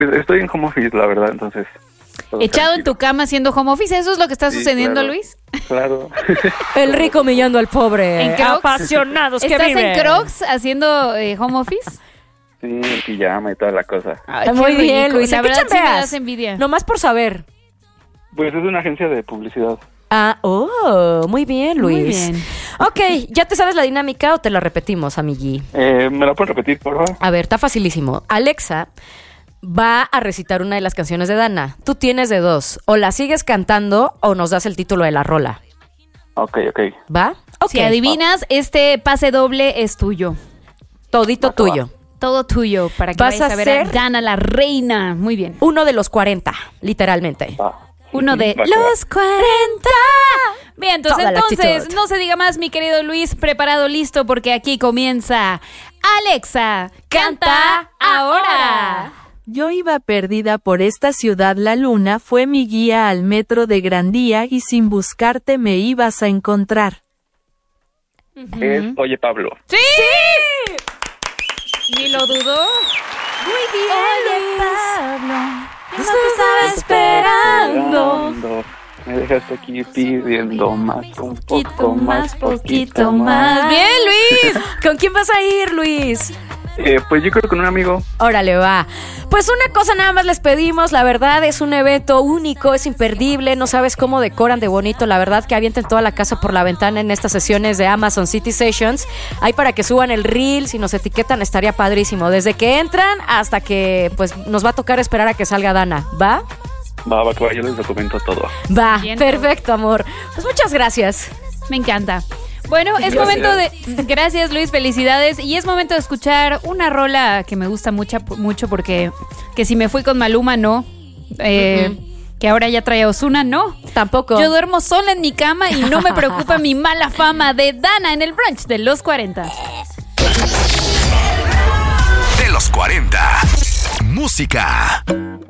Estoy en home office, la verdad, entonces... Echado en tu cama haciendo home office, ¿eso es lo que está sucediendo, claro, Luis? Claro. El rico humillando al pobre. ¿En Crocs? Apasionados que ¿Estás viven. en Crocs haciendo home office? Sí, en pijama y toda la cosa. Ay, Muy qué bien, rico. Luis. La ¿A qué verdad sí me chambeas? das envidia. Nomás por saber. Pues es una agencia de publicidad. Muy bien, Luis. Muy bien. Ok, ¿ya te sabes la dinámica o te la repetimos, amigui? ¿Me la pueden repetir, por favor? A ver, está facilísimo. Alexa va a recitar una de las canciones de Dana. Tú tienes de dos. O la sigues cantando o nos das el título de la rola. Ok. ¿Va? Ok. Si adivinas, este pase doble es tuyo. Todito Va, va. tuyo. Todo tuyo, para que Vas vayas a a ver a ser- Dana, la reina. Muy bien. Uno de los 40, literalmente. Uno de Va, que va. los 40. Bien, entonces, Toda la actitud. no se diga más, mi querido Luis, preparado, listo, porque aquí comienza Alexa, canta ahora. Yo iba perdida por esta ciudad, la luna fue mi guía al metro de Gran Día y sin buscarte me ibas a encontrar. Es Oye Pablo. ¡Sí! Ni lo dudó. Muy bien, Pablo, no te estaba esperando. Me dejaste aquí pidiendo más, un poco más, poquito más. más. Bien, Luis. ¿Con quién vas a ir, Luis? Pues yo creo que con un amigo. Órale, va. Pues una cosa nada más les pedimos, la verdad es un evento único, es imperdible, no sabes cómo decoran de bonito, la verdad que avienten toda la casa por la ventana en estas sesiones de Amazon City Sessions, ahí para que suban el reel, si nos etiquetan estaría padrísimo, desde que entran hasta que pues nos va a tocar esperar a que salga Dana, ¿va? Va, que va, yo les documento todo. Va, Bien, perfecto, amor. Pues muchas gracias. Me encanta. Bueno, es Gracias. momento de... Gracias, Luis, felicidades. Y es momento de escuchar una rola que me gusta mucho porque... Que si me fui con Maluma, no. Que ahora ya trae a Ozuna, no. Tampoco. Yo duermo sola en mi cama y no me preocupa mi mala fama de Dana en el brunch de los 40. De los 40. Música.